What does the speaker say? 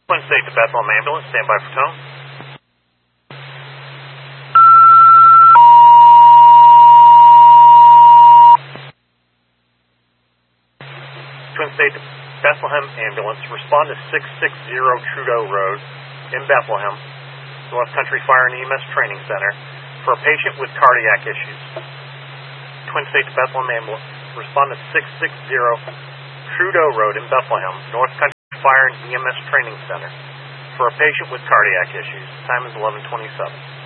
Twin State to Bethlehem Ambulance, stand by for tone. Twin State to Bethlehem Ambulance, respond to 660 Trudeau Road in Bethlehem, North Country Fire and EMS Training Center, for a patient with cardiac issues. Twin State to Bethlehem Ambulance, respond to 660 Trudeau Road in Bethlehem, North Country Fire and EMS Training Center, for a patient with cardiac issues. Time is 11:27.